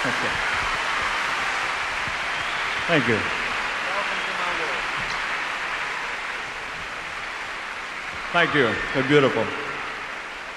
Okay. Thank you. Welcome to my world. Thank you. They're beautiful.